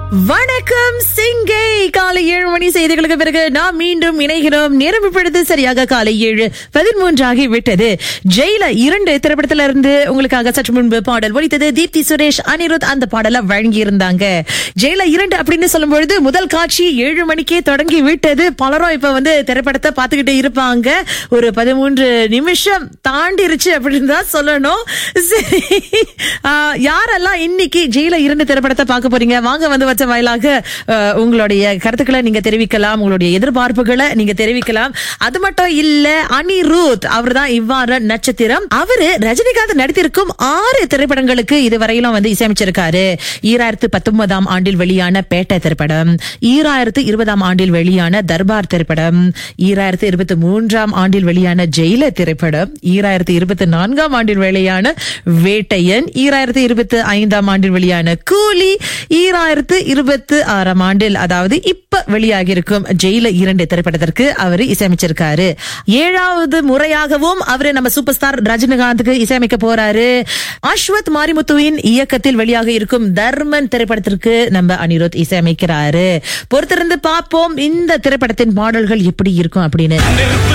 வணக்கம் சிங்கை. காலை 7 மணி செய்திகளுக்கு பிறகு நாம் மீண்டும் இணைகிறோம். நேரம் இப்பொழுது சரியாக காலை 7:13 ஆகிவிட்டது. ஜெயில 2 திரைப்படத்தில இருந்து உங்களுக்காக சற்று முன்பு பாடல் ஒலித்தது. தீப்தி சுரேஷ், அனிருத் அந்த பாடலை வழங்கி இருந்தாங்க. ஜெயில 2 அப்படின்னு சொல்லும் பொழுது முதல் காட்சி 7 மணிக்கே தொடங்கி விட்டது. பலரும் இப்ப திரைப்படத்தை பார்த்துக்கிட்டு இருப்பாங்க. ஒரு 13 நிமிஷம் தாண்டிருச்சு அப்படின்னு தான் சொல்லணும். சரி, யாரெல்லாம் இன்னைக்கு ஜெயில 2 திரைப்படத்தை பார்க்க போறீங்க? வாங்க வச்ச வாயிலாக உங்களுடைய கருத்துக்களை நீங்க தெரிவிக்கலாம், உங்களுடைய எதிர்பார்ப்புகளை நீங்க தெரிவிக்கலாம். அது மட்டும் இல்ல, அனிருத் அவர்தான் இவ்வாறு நட்சத்திரம். அவரு ரஜினிகாந்த் நடித்திருக்கும் 6 திரைப்படங்களுக்கு இதுவரையிலும் இசையமைச்சிருக்காரு. 2019 ஆண்டில் வெளியான பேட்டை திரைப்படம், 2020 ஆண்டில் வெளியான தர்பார் திரைப்படம், 2023 ஆண்டில் வெளியான ஜெயில திரைப்படம், 2024 ஆண்டில் வெளியான வேட்டையன், 2025 ஆண்டில் வெளியான கூலி, 2026 ஆண்டில் அதாவது இப்ப வெளியாகி இருக்கும் ஜெயில 2 திரைப்படத்திற்கு அவர் இசையமைச்சிருக்காரு. 7வது முறையாகவும் அவரு நம்ம சூப்பர் ஸ்டார் ரஜினிகாந்துக்கு இசையமைக்க போறாரு. அஸ்வத் மாரிமுத்துவின் இயக்கத்தில் வெளியாக இருக்கும் தர்மன் திரைப்படத்திற்கு நம்ம அனிருத் இசையமைக்கிறாரு. பொறுத்திருந்து பார்ப்போம் இந்த திரைப்படத்தின் பாடல்கள் எப்படி இருக்கும் அப்படின்னு.